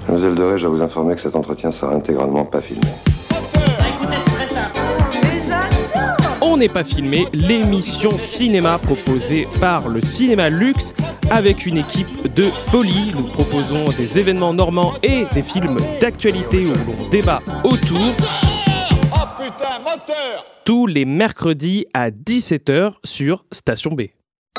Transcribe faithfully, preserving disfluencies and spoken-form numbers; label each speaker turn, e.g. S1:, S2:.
S1: Mademoiselle Doré, je dois vous informer que cet entretien sera intégralement pas filmé.
S2: Bah, écoutez, c'est très simple.
S3: Mais j'adore.
S4: On n'est pas filmé, l'émission cinéma proposée par le Cinéma Luxe avec une équipe de folie. Nous proposons des événements normands et des films d'actualité où l'on débat autour.
S5: Oh putain, moteur!
S4: Tous les mercredis à dix-sept heures sur Station B.